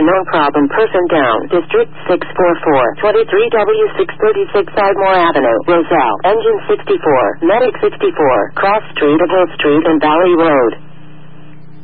unknown problem person down. District 644, 23W636 Ardmore Avenue, Roselle. Engine 64, Medic 64, Cross Street of Hill Street and Valley Road.